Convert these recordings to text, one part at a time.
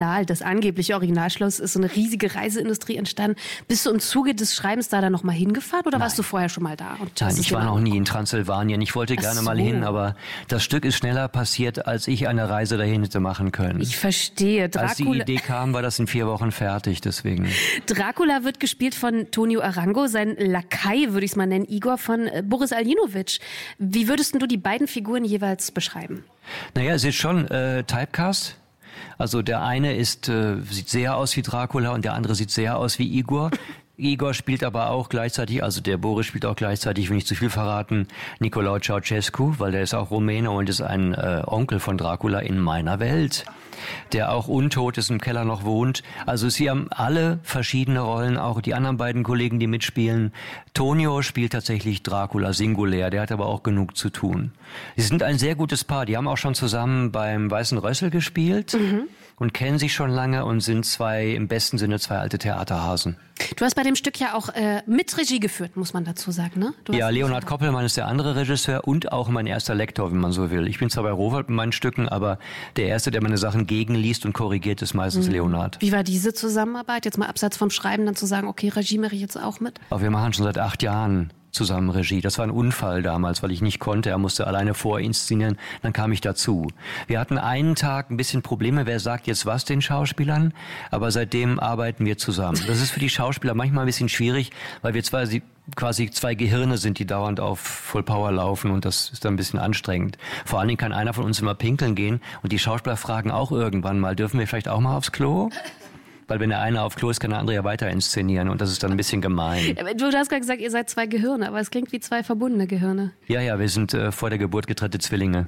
das angebliche Originalschloss, ist so eine riesige Reiseindustrie entstanden. Bist du im Zuge des Schreibens da dann nochmal hingefahren oder warst du vorher schon mal da? Nein, ich war noch nie in Transsilvanien. Ich wollte gerne mal hin, aber das Stück ist schneller passiert, als ich eine Reise dahin hätte machen können. Ich verstehe. Als die Idee kam, war das in 4 Wochen fertig, deswegen. Dracula wird gespielt von Tonio Arango, sein Lakai, würde ich es mal nennen, Igor, von Boris Aljinovic. Wie würdest du die beiden Figuren jeweils beschreiben? Naja, es ist schon Typecast. Also der eine sieht sehr aus wie Dracula und der andere sieht sehr aus wie Igor. Igor spielt aber auch gleichzeitig, also der Boris spielt auch gleichzeitig, will nicht zu viel verraten, Nicolae Ceausescu, weil der ist auch Rumäne und ist ein Onkel von Dracula in meiner Welt, der auch untot ist, im Keller noch wohnt. Also sie haben alle verschiedene Rollen, auch die anderen beiden Kollegen, die mitspielen. Tonio spielt tatsächlich Dracula singulär, der hat aber auch genug zu tun. Sie sind ein sehr gutes Paar, die haben auch schon zusammen beim Weißen Rössel gespielt und kennen sich schon lange und sind im besten Sinne zwei alte Theaterhasen. Du hast bei dem Stück ja auch mit Regie geführt, muss man dazu sagen, ne? Ja, Leonhard Koppelmann ist der andere Regisseur und auch mein erster Lektor, wenn man so will. Ich bin zwar bei Rowohlt mit meinen Stücken, aber der Erste, der meine Sachen gegenliest und korrigiert, ist meistens Leonhard. Wie war diese Zusammenarbeit? Jetzt mal abseits vom Schreiben, dann zu sagen, okay, Regie mache ich jetzt auch mit? Aber wir machen schon seit 8 Jahren zusammen Regie. Das war ein Unfall damals, weil ich nicht konnte. Er musste alleine vorinszenieren. Dann kam ich dazu. Wir hatten einen Tag ein bisschen Probleme, wer sagt jetzt was den Schauspielern, aber seitdem arbeiten wir zusammen. Das ist für die Schauspieler manchmal ein bisschen schwierig, weil wir quasi 2 Gehirne sind, die dauernd auf Full Power laufen und das ist dann ein bisschen anstrengend. Vor allen Dingen kann einer von uns immer pinkeln gehen und die Schauspieler fragen auch irgendwann mal, dürfen wir vielleicht auch mal aufs Klo? Weil wenn der eine auf Klo ist, kann der andere ja weiter inszenieren und das ist dann ein bisschen gemein. Du hast gerade gesagt, ihr seid 2 Gehirne, aber es klingt wie 2 verbundene Gehirne. Ja, wir sind vor der Geburt getrennte Zwillinge.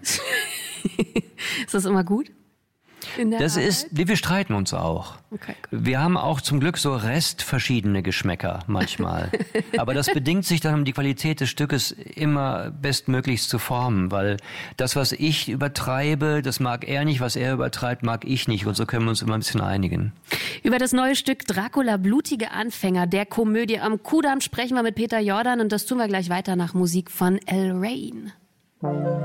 Ist das immer gut? Wir streiten uns auch. Okay, wir haben auch zum Glück so restverschiedene Geschmäcker manchmal. Aber das bedingt sich dann, um die Qualität des Stückes immer bestmöglichst zu formen, weil das, was ich übertreibe, das mag er nicht, was er übertreibt, mag ich nicht und so können wir uns immer ein bisschen einigen. Über das neue Stück Dracula, blutige Anfänger der Komödie am Kudamm sprechen wir mit Peter Jordan und das tun wir gleich weiter nach Musik von El Rain.